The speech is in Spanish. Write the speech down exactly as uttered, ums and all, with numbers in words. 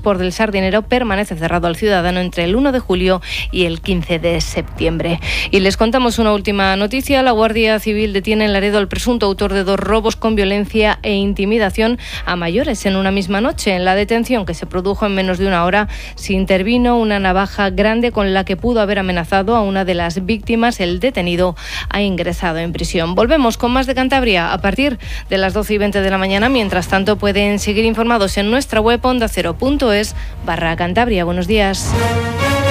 Sport del Sardinero permanece cerrado al ciudadano entre el uno de julio y el quince de septiembre. Y les contamos una última noticia. La Guardia Civil detiene en Laredo al presunto autor de dos robos con violencia e intimidación a mayores en una misma noche. En la detención, que se produjo en menos de una hora, se intervino una navaja grande con la que pudo haber amenazado a una de las víctimas. El detenido ha ingresado en prisión. Volvemos con más de Cantabria a partir de las doce y veinte de la mañana. Mientras tanto, pueden seguir informados en nuestra web onda cero punto es barra Cantabria. Buenos días.